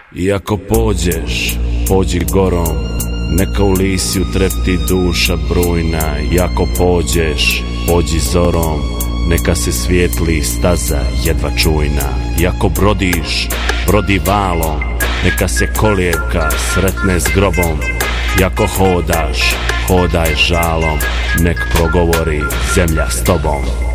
Iako pođeš, pođi gorom, neka u lisiju trepti duša brujna. Iako pođeš, pođi zorom, neka se svijetli staza jedva čujna. Iako brodiš, brodi valom, neka se kolijevka sretne s grobom. Iako hodaš, hodaj žalom, nek progovori zemlja s tobom.